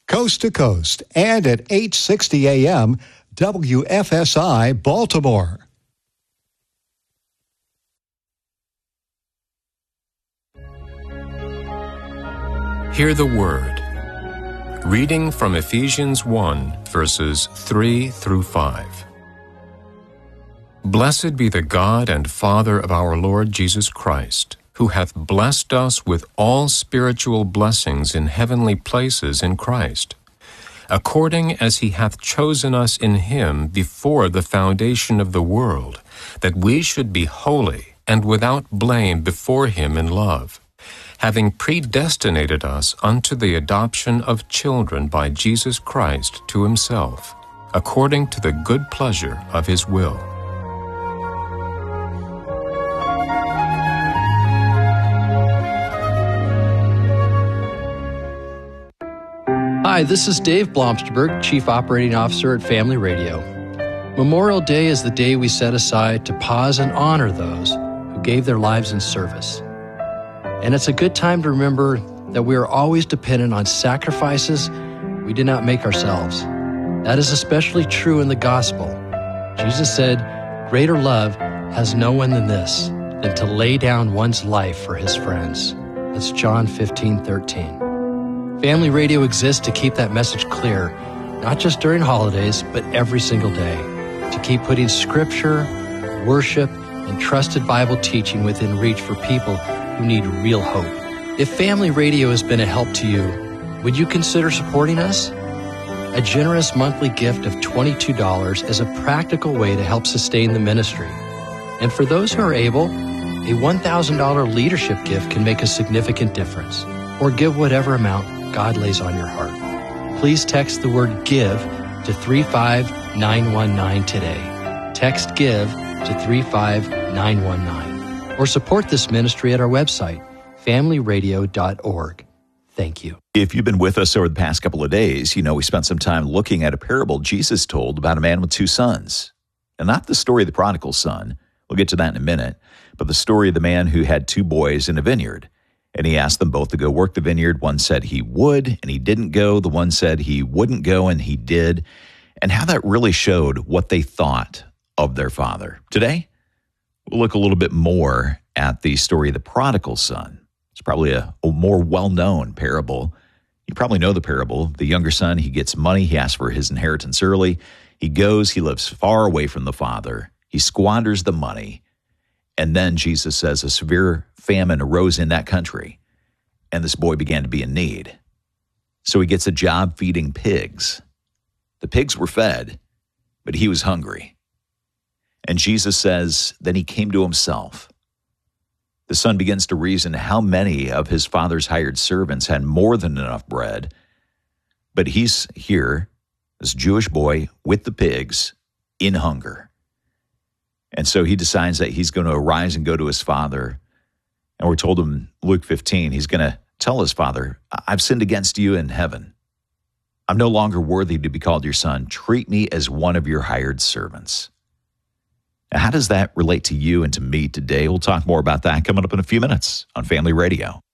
coast to coast, and at 8:60 a.m. WFSI Baltimore. Hear the Word. Reading from Ephesians 1, verses 3 through 5. Blessed be the God and Father of our Lord Jesus Christ, who hath blessed us with all spiritual blessings in heavenly places in Christ, according as he hath chosen us in him before the foundation of the world, that we should be holy and without blame before him in love, having predestinated us unto the adoption of children by Jesus Christ to himself, according to the good pleasure of his will. Hi, this is Dave Blomsterberg, Chief Operating Officer at Family Radio. Memorial Day is the day we set aside to pause and honor those who gave their lives in service. And it's a good time to remember that we are always dependent on sacrifices we did not make ourselves. That is especially true in the gospel. Jesus said, "Greater love has no one than this, than to lay down one's life for his friends." That's John 15:13. Family Radio exists to keep that message clear, not just during holidays, but every single day, to keep putting scripture, worship, and trusted Bible teaching within reach for people who need real hope. If Family Radio has been a help to you, would you consider supporting us? A generous monthly gift of $22 is a practical way to help sustain the ministry. And for those who are able, a $1,000 leadership gift can make a significant difference. Or give whatever amount God lays on your heart. Please text the word GIVE to 35919 today. Text GIVE to 35919. Or support this ministry at our website, familyradio.org. Thank you. If you've been with us over the past couple of days, you know we spent some time looking at a parable Jesus told about a man with two sons. And not the story of the prodigal son, we'll get to that in a minute, but the story of the man who had two boys in a vineyard. And he asked them both to go work the vineyard. One said he would, and he didn't go. The one said he wouldn't go, and he did. And how that really showed what they thought of their father. Today, we'll look a little bit more at the story of the prodigal son. It's probably a more well-known parable. You probably know the parable. The younger son, he gets money. He asks for his inheritance early. He goes. He lives far away from the father. He squanders the money. And then Jesus says a severe famine arose in that country, and this boy began to be in need. So he gets a job feeding pigs. The pigs were fed, but he was hungry. And Jesus says, then he came to himself. The son begins to reason how many of his father's hired servants had more than enough bread, but he's here, this Jewish boy with the pigs, in hunger. And so he decides that he's going to arise and go to his father. And we're told in Luke 15, he's going to tell his father, I've sinned against you in heaven. I'm no longer worthy to be called your son. Treat me as one of your hired servants. Now, how does that relate to you and to me today? We'll talk more about that coming up in a few minutes on Family Radio.